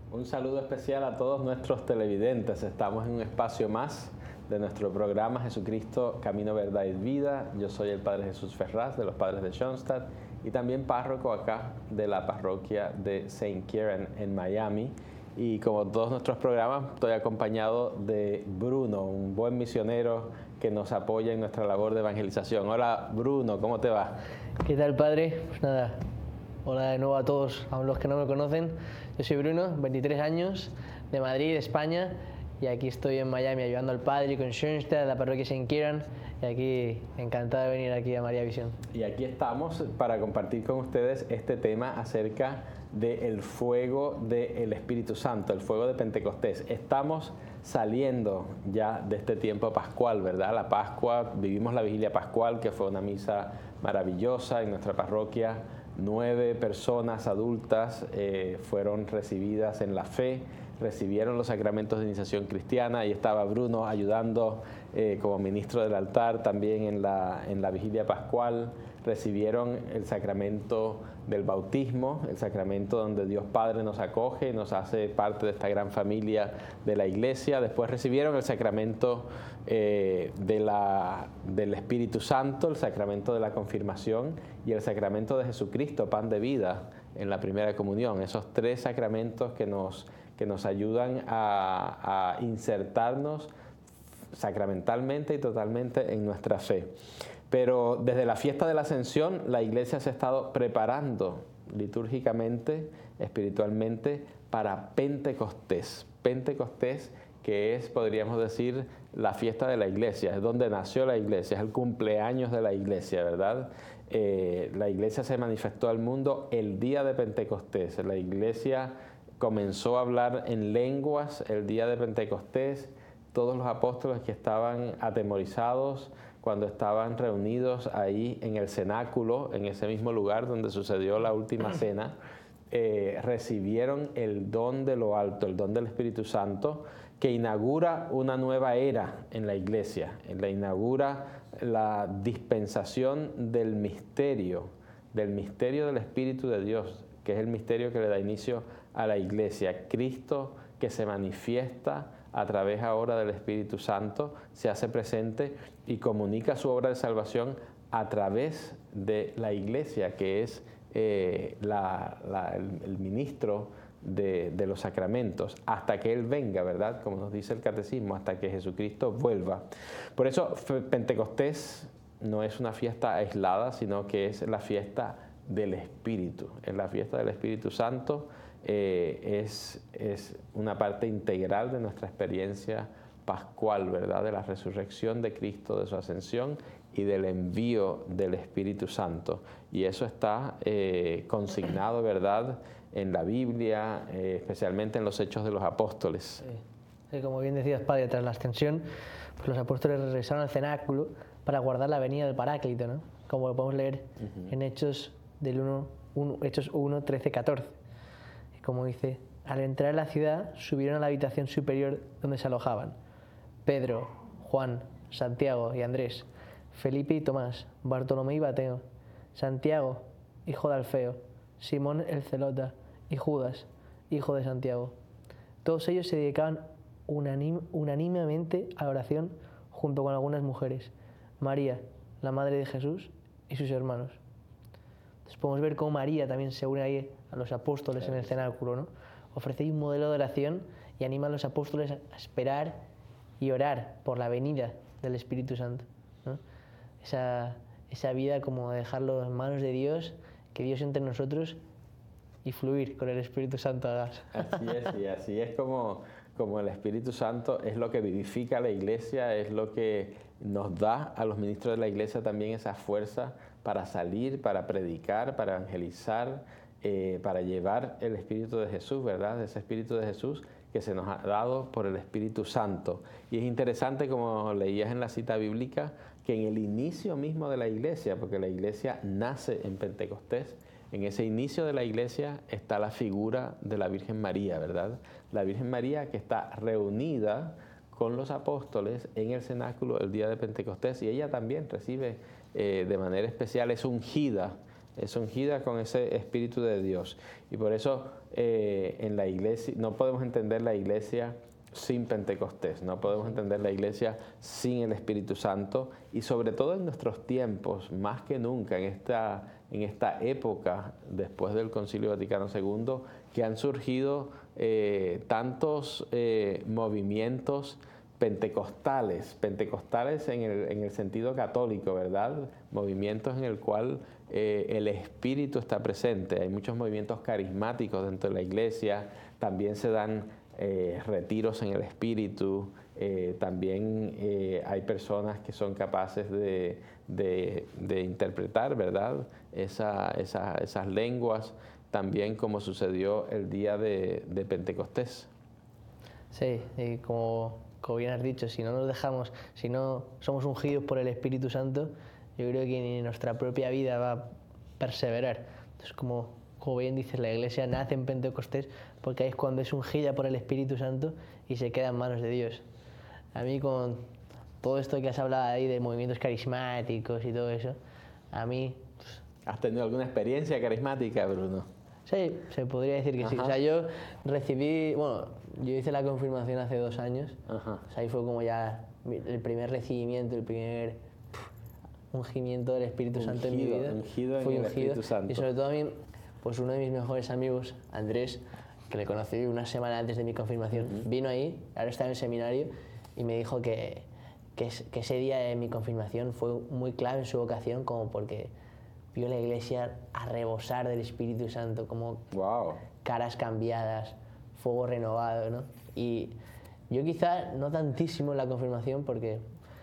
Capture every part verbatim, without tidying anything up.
Un saludo especial a todos nuestros televidentes. Estamos en un espacio más de nuestro programa Jesucristo, Camino, Verdad y Vida. Yo soy el Padre Jesús Ferraz, de los Padres de Schoenstatt, y también párroco acá de la parroquia de Saint Kieran en Miami. Y como todos nuestros programas, estoy acompañado de Bruno, un buen misionero que nos apoya en nuestra labor de evangelización. Hola Bruno, ¿cómo te va? ¿Qué tal, padre? Pues nada, hola de nuevo a todos, a los que no me conocen. Yo soy Bruno, veintitrés años, de Madrid, España, y aquí estoy en Miami ayudando al padre con Schoenstatt, la parroquia Saint Kieran, y aquí encantado de venir aquí a María Visión. Y aquí estamos para compartir con ustedes este tema acerca del fuego del Espíritu Santo, el fuego de Pentecostés. Estamos saliendo ya de este tiempo pascual, ¿verdad? La Pascua, vivimos la vigilia pascual, que fue una misa maravillosa en nuestra parroquia. Nueve personas adultas eh, fueron recibidas en la fe, recibieron los sacramentos de iniciación cristiana, y estaba Bruno ayudando eh, como ministro del altar también en la, en la vigilia pascual. Recibieron el sacramento del bautismo, el sacramento donde Dios Padre nos acoge, nos hace parte de esta gran familia de la Iglesia. Después recibieron el sacramento eh, de la, del Espíritu Santo, el sacramento de la confirmación y el sacramento de Jesucristo, pan de vida, en la primera comunión. Esos tres sacramentos que nos, que nos ayudan a, a insertarnos sacramentalmente y totalmente en nuestra fe. Pero desde la fiesta de la Ascensión, la Iglesia se ha estado preparando litúrgicamente, espiritualmente, para Pentecostés. Pentecostés, que es, podríamos decir, la fiesta de la Iglesia, es donde nació la Iglesia, es el cumpleaños de la Iglesia, ¿verdad? Eh, la Iglesia se manifestó al mundo el día de Pentecostés. La Iglesia comenzó a hablar en lenguas el día de Pentecostés. Todos los apóstoles que estaban atemorizados cuando estaban reunidos ahí en el cenáculo, en ese mismo lugar donde sucedió la última cena, eh, recibieron el don de lo alto, el don del Espíritu Santo, que inaugura una nueva era en la Iglesia, la inaugura la dispensación del misterio, del misterio del Espíritu de Dios, que es el misterio que le da inicio a la Iglesia. Cristo, que se manifiesta a través ahora del Espíritu Santo, se hace presente y comunica su obra de salvación a través de la Iglesia, que es eh, la, la, el, el ministro de, de los sacramentos, hasta que Él venga, ¿verdad? Como nos dice el Catecismo, hasta que Jesucristo vuelva. Por eso Pentecostés no es una fiesta aislada, sino que es la fiesta del Espíritu, es la fiesta del Espíritu Santo. Eh, es, es una parte integral de nuestra experiencia pascual, ¿verdad? De la resurrección de Cristo, de su ascensión y del envío del Espíritu Santo. Y eso está eh, consignado, ¿verdad?, en la Biblia, eh, especialmente en los Hechos de los Apóstoles. Sí. Sí, como bien decías, padre, tras la ascensión, pues los apóstoles regresaron al cenáculo para guardar la venida del Paráclito, ¿no? Como lo podemos leer uh-huh. en Hechos, del uno, uno, Hechos uno, trece, catorce. Como dice, al entrar en la ciudad subieron a la habitación superior donde se alojaban Pedro, Juan, Santiago y Andrés, Felipe y Tomás, Bartolomé y Mateo, Santiago, hijo de Alfeo, Simón el Zelota y Judas, hijo de Santiago. Todos ellos se dedicaban unanim, unánimemente a la oración junto con algunas mujeres, María, la madre de Jesús, y sus hermanos. Entonces podemos ver cómo María también se une ahí a los apóstoles en el cenáculo, ¿no? Ofrece ahí un modelo de oración y anima a los apóstoles a esperar y orar por la venida del Espíritu Santo, ¿no? Esa, esa vida como dejarlo en manos de Dios, que Dios entre nosotros y fluir con el Espíritu Santo a gas. Así es, y así es como, como el Espíritu Santo es lo que vivifica a la Iglesia, es lo que nos da a los ministros de la Iglesia también esa fuerza para salir, para predicar, para evangelizar, eh, para llevar el Espíritu de Jesús, ¿verdad? Ese Espíritu de Jesús que se nos ha dado por el Espíritu Santo. Y es interesante, como leías en la cita bíblica, que en el inicio mismo de la Iglesia, porque la Iglesia nace en Pentecostés, en ese inicio de la Iglesia está la figura de la Virgen María, ¿verdad? La Virgen María que está reunida con los apóstoles en el cenáculo el día de Pentecostés, y ella también recibe eh, de manera especial, es ungida es ungida con ese Espíritu de Dios. Y por eso eh, en la iglesia, no podemos entender la iglesia sin Pentecostés, no podemos entender la iglesia sin el Espíritu Santo, y sobre todo en nuestros tiempos, más que nunca, en esta, en esta época después del Concilio Vaticano segundo, que han surgido eh, tantos eh, movimientos pentecostales, pentecostales en el, en el sentido católico, ¿verdad? Movimientos en el cual eh, el Espíritu está presente. Hay muchos movimientos carismáticos dentro de la iglesia, también se dan eh, retiros en el Espíritu, eh, también eh, hay personas que son capaces de, de, de interpretar, ¿verdad? Esa, esa, esas lenguas, también como sucedió el día de, de Pentecostés. Sí, y como... Como bien has dicho, si no nos dejamos, si no somos ungidos por el Espíritu Santo, yo creo que ni nuestra propia vida va a perseverar. Entonces, como, como bien dices, la Iglesia nace en Pentecostés porque ahí es cuando es ungida por el Espíritu Santo y se queda en manos de Dios. A mí, con todo esto que has hablado ahí de movimientos carismáticos y todo eso, a mí... Pues, ¿has tenido alguna experiencia carismática, Bruno? Sí, se podría decir que Ajá. sí. O sea, yo recibí, bueno, yo hice la confirmación hace dos años. Ajá. O sea, ahí fue como ya el primer recibimiento, el primer pff, ungimiento del Espíritu ungido, Santo en mi vida. Ungido Fui en el ungido. Espíritu Santo. Y sobre todo a mí, pues uno de mis mejores amigos, Andrés, que le conocí una semana antes de mi confirmación, uh-huh. vino ahí, ahora está en el seminario, y me dijo que, que, que ese día de mi confirmación fue muy clave en su vocación, como porque vio la iglesia a rebosar del Espíritu Santo, como wow. caras cambiadas, fuego renovado, ¿no? Y yo quizá no tantísimo en la confirmación porque,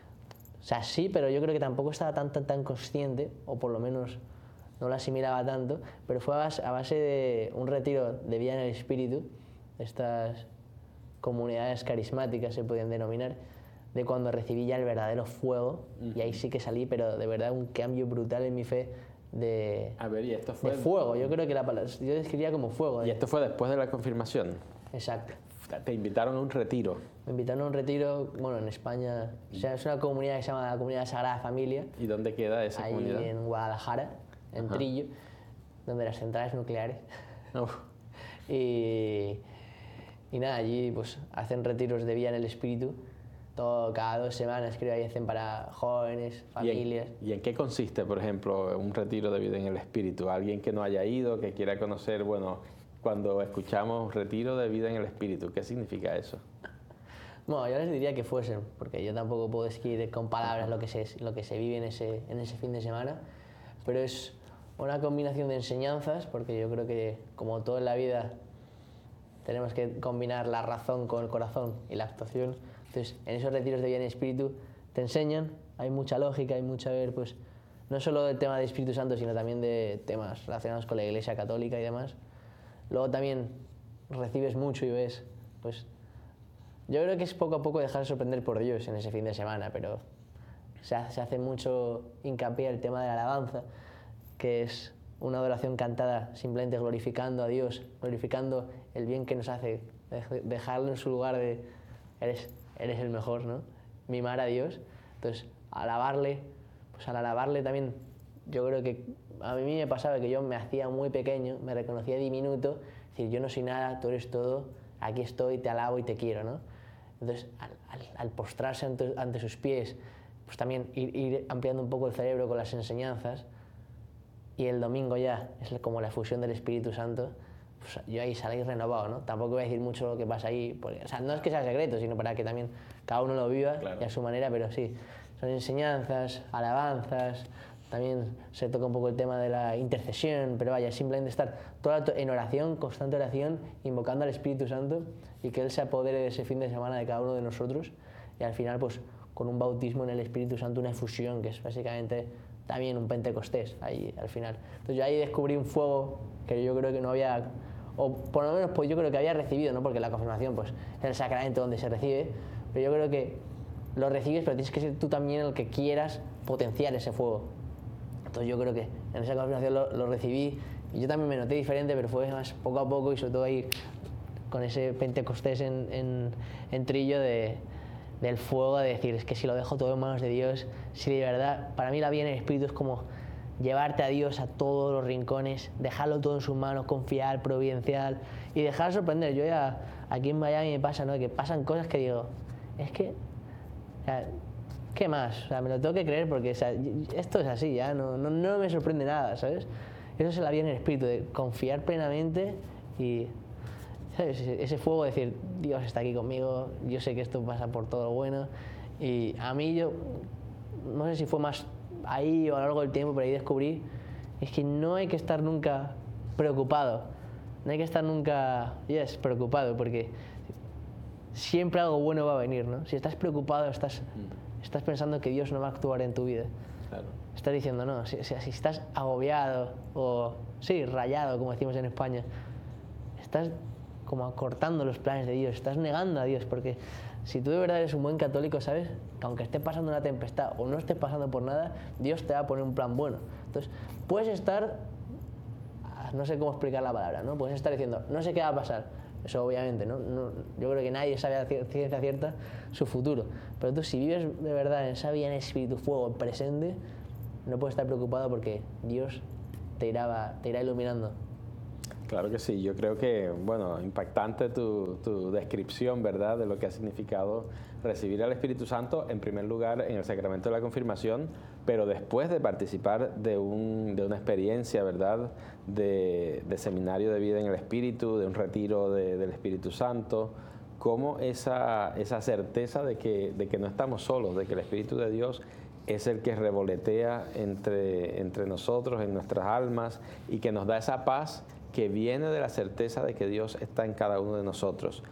o sea, sí, pero yo creo que tampoco estaba tan, tan, tan consciente, o por lo menos no lo asimilaba tanto, pero fue a base, a base de un retiro de vida en el Espíritu, estas comunidades carismáticas se podían denominar, de cuando recibí ya el verdadero fuego, uh-huh. y ahí sí que salí, pero de verdad un cambio brutal en mi fe, de, a ver, ¿y esto fue de fuego? Yo creo que la palabra, yo describiría como fuego. ¿Y esto fue después de la confirmación? Exacto. Te invitaron a un retiro. Me invitaron a un retiro, bueno, en España, o sea, es una comunidad que se llama la Comunidad Sagrada Familia. ¿Y dónde queda esa ahí comunidad? En Guadalajara, en Ajá. Trillo, donde las centrales nucleares. Uf. y, y nada, allí pues hacen retiros de vida en el Espíritu. Todo, cada dos semanas creo que hacen para jóvenes, familias. ¿Y en, ¿Y en qué consiste, por ejemplo, un retiro de vida en el Espíritu? Alguien que no haya ido, que quiera conocer, bueno, cuando escuchamos retiro de vida en el Espíritu, ¿qué significa eso? Bueno, yo les diría que fuesen, porque yo tampoco puedo describir con palabras lo que se, lo que se vive en ese, en ese fin de semana, pero es una combinación de enseñanzas, porque yo creo que, como todo en la vida, tenemos que combinar la razón con el corazón y la actuación. Entonces, en esos retiros de vida en espíritu te enseñan, hay mucha lógica, hay mucha ver, pues, no solo del tema del Espíritu Santo, sino también de temas relacionados con la Iglesia Católica y demás. Luego también recibes mucho y ves, pues, yo creo que es poco a poco dejar sorprender por Dios en ese fin de semana, pero se hace, se hace mucho hincapié en el tema de la alabanza, que es una adoración cantada simplemente glorificando a Dios, glorificando el bien que nos hace, dejarlo en su lugar de eres eres el mejor, ¿no? Mimar a Dios. Entonces, alabarle, pues al alabarle también, yo creo que a mí me pasaba que yo me hacía muy pequeño, me reconocía diminuto, es decir, yo no soy nada, tú eres todo, aquí estoy, te alabo y te quiero, ¿no? Entonces, al, al, al postrarse ante, ante sus pies, pues también ir, ir ampliando un poco el cerebro con las enseñanzas, y el domingo ya es como la fusión del Espíritu Santo, pues yo ahí salí renovado, ¿no? Tampoco voy a decir mucho lo que pasa ahí, porque, o sea, no es que sea secreto, sino para que también cada uno lo viva, claro, y a su manera, pero sí, son enseñanzas, alabanzas, también se toca un poco el tema de la intercesión, pero vaya, simplemente estar toda en oración, constante oración, invocando al Espíritu Santo y que Él se apodere de ese fin de semana de cada uno de nosotros, y al final, pues, con un bautismo en el Espíritu Santo, una efusión, que es básicamente también un Pentecostés, ahí al final. Entonces yo ahí descubrí un fuego que yo creo que no había, o por lo menos pues yo creo que había recibido, ¿no? Porque la confirmación pues es el sacramento donde se recibe, pero yo creo que lo recibes, pero tienes que ser tú también el que quieras potenciar ese fuego. Entonces yo creo que en esa confirmación lo, lo recibí, y yo también me noté diferente, pero fue más poco a poco, y sobre todo ahí con ese Pentecostés en, en, en Trillo de, del fuego, de decir, es que si lo dejo todo en manos de Dios, si de verdad, para mí la vida en el Espíritu es como llevarte a Dios a todos los rincones, dejarlo todo en sus manos, confiar, providencial y dejar sorprender. Yo ya, aquí en Miami me pasa, ¿no? Que pasan cosas que digo, es que, o sea, ¿qué más? O sea, me lo tengo que creer porque, o sea, esto es así, ya, no, no, no me sorprende nada, ¿sabes? Eso es la vida en el espíritu, de confiar plenamente y, ¿sabes? Ese fuego de decir, Dios está aquí conmigo, yo sé que esto pasa por todo lo bueno. Y a mí yo, no sé si fue más ahí o a lo largo del tiempo, pero ahí descubrí, es que no hay que estar nunca preocupado, no hay que estar nunca, yes, preocupado, porque siempre algo bueno va a venir, ¿no? Si estás preocupado, estás, estás pensando que Dios no va a actuar en tu vida. Claro. Estás diciendo, no, si, si, si estás agobiado o, sí, rayado, como decimos en España, estás como acortando los planes de Dios, estás negando a Dios, porque si tú de verdad eres un buen católico, ¿sabes? Que aunque esté pasando una tempestad o no estés pasando por nada, Dios te va a poner un plan bueno. Entonces, puedes estar, no sé cómo explicar la palabra, ¿no? Puedes estar diciendo, no sé qué va a pasar. Eso obviamente, ¿no? no yo creo que nadie sabe a ciencia cierta su futuro. Pero tú, si vives de verdad en esa vida, en espíritu, fuego, en presente, no puedes estar preocupado porque Dios te irá, te irá iluminando. Claro que sí, yo creo que, bueno, impactante tu, tu descripción, ¿verdad?, de lo que ha significado recibir al Espíritu Santo, en primer lugar, en el sacramento de la confirmación, pero después de participar de, un, de una experiencia, ¿verdad?, de, de seminario de vida en el Espíritu, de un retiro de, del Espíritu Santo, como esa, esa certeza de que, de que no estamos solos, de que el Espíritu de Dios es el que revolotea entre, entre nosotros, en nuestras almas, y que nos da esa paz que viene de la certeza de que Dios está en cada uno de nosotros.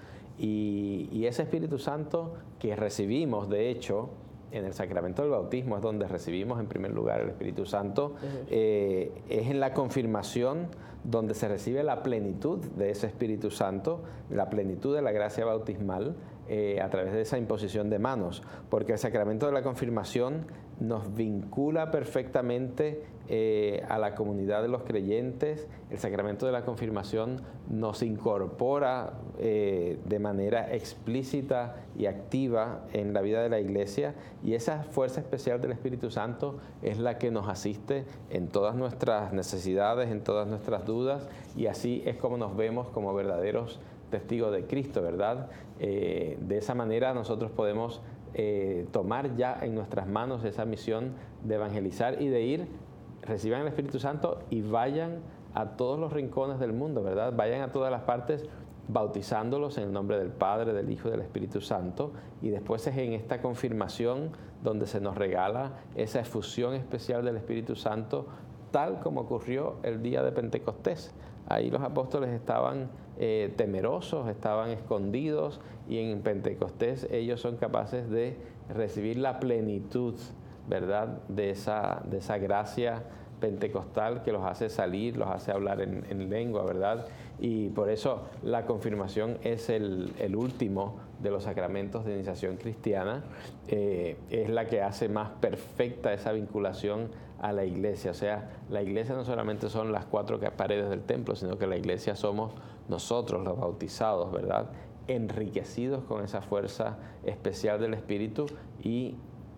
Y, y ese Espíritu Santo que recibimos, de hecho, en el sacramento del bautismo es donde recibimos en primer lugar el Espíritu Santo, eh, es en la confirmación donde se recibe la plenitud de ese Espíritu Santo, la plenitud de la gracia bautismal, eh, a través de esa imposición de manos, porque el sacramento de la confirmación nos vincula perfectamente eh, a la comunidad de los creyentes. El sacramento de la confirmación nos incorpora eh, de manera explícita y activa en la vida de la Iglesia, y esa fuerza especial del Espíritu Santo es la que nos asiste en todas nuestras necesidades, en todas nuestras dudas, y así es como nos vemos como verdaderos testigos de Cristo, ¿verdad? Eh, de esa manera nosotros podemos eh, tomar ya en nuestras manos esa misión de evangelizar y de ir, reciban el Espíritu Santo y vayan a todos los rincones del mundo, ¿verdad? Vayan a todas las partes bautizándolos en el nombre del Padre, del Hijo y del Espíritu Santo, y después es en esta confirmación donde se nos regala esa efusión especial del Espíritu Santo, tal como ocurrió el día de Pentecostés. Ahí los apóstoles estaban eh, temerosos, estaban escondidos, y en Pentecostés ellos son capaces de recibir la plenitud, ¿verdad?, de esa, de esa gracia pentecostal que los hace salir, los hace hablar en, en lengua, ¿verdad? Y por eso la confirmación es el, el último de los sacramentos de iniciación cristiana, eh, es la que hace más perfecta esa vinculación a la Iglesia. O sea, la Iglesia no solamente son las cuatro paredes del templo, sino que la Iglesia somos nosotros, los bautizados, ¿verdad?, enriquecidos con esa fuerza especial del Espíritu y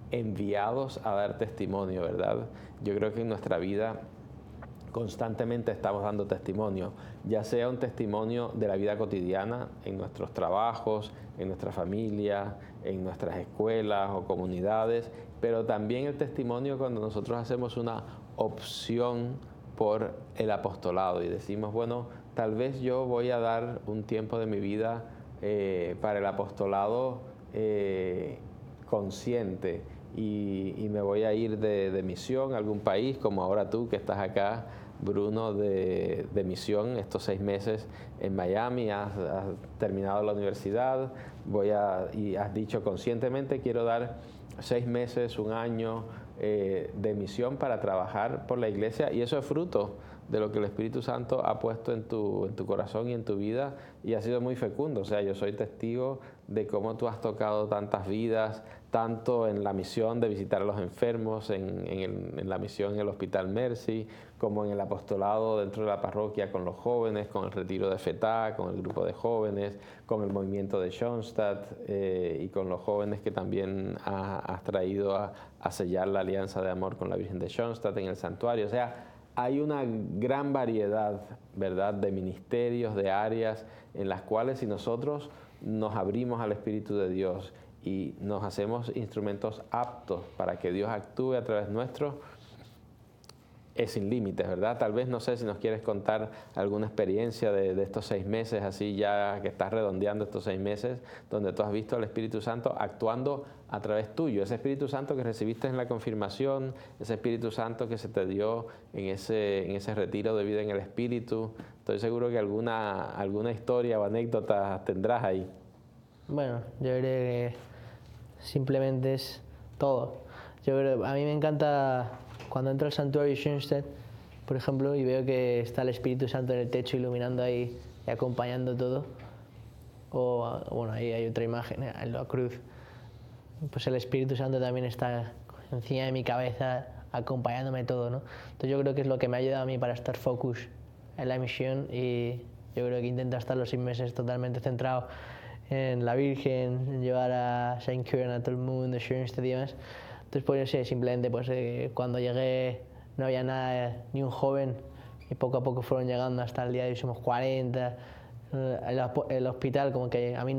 enviados a dar testimonio, ¿verdad? Yo creo que en nuestra vida constantemente estamos dando testimonio, ya sea un testimonio de la vida cotidiana, en nuestros trabajos, en nuestra familia, en nuestras escuelas o comunidades, pero también el testimonio cuando nosotros hacemos una opción por el apostolado y decimos, bueno, tal vez yo voy a dar un tiempo de mi vida eh, para el apostolado eh, consciente, Y, y me voy a ir de, de misión a algún país, como ahora tú que estás acá, Bruno, de, de misión estos seis meses en Miami, has, has terminado la universidad, voy a, y has dicho conscientemente quiero dar seis meses, un año eh, de misión para trabajar por la Iglesia, y eso es fruto de lo que el Espíritu Santo ha puesto en tu, en tu corazón y en tu vida, y ha sido muy fecundo. O sea, yo soy testigo de cómo tú has tocado tantas vidas, tanto en la misión de visitar a los enfermos, en, en, el, en la misión en el Hospital Mercy, como en el apostolado dentro de la parroquia con los jóvenes, con el retiro de FETA, con el grupo de jóvenes, con el movimiento de Schoenstatt eh, y con los jóvenes que también ha, has traído a, a sellar la alianza de amor con la Virgen de Schoenstatt en el santuario. O sea, hay una gran variedad, ¿verdad?, de ministerios, de áreas en las cuales si nosotros nos abrimos al Espíritu de Dios y nos hacemos instrumentos aptos para que Dios actúe a través nuestro, es sin límites, ¿verdad? Tal vez, no sé si nos quieres contar alguna experiencia de, de estos seis meses, así ya que estás redondeando estos seis meses, donde tú has visto al Espíritu Santo actuando a través tuyo, ese Espíritu Santo que recibiste en la confirmación, ese Espíritu Santo que se te dio en ese, en ese retiro de vida en el Espíritu. Estoy seguro que alguna, alguna historia o anécdota tendrás ahí. Bueno, yo creo que simplemente es todo. Yo creo, a mí me encanta cuando entro al santuario Schoenstatt, por ejemplo, y veo que está el Espíritu Santo en el techo iluminando ahí y acompañando todo. O, bueno, ahí hay otra imagen, en la cruz. Pues el Espíritu Santo también está encima de mi cabeza acompañándome todo, ¿no? Entonces yo creo que es lo que me ha ayudado a mí para estar focus en la misión, y yo creo que intento estar los seis meses totalmente centrado en la Virgen, en llevar a Saint Kieran a todo el mundo, Schoenstatt y demás. Entonces, pues yo sé, simplemente pues eh, cuando llegué no había nada, ni un joven, y poco a poco fueron llegando hasta el día de hoy somos cuarenta. El, el hospital como que a mí no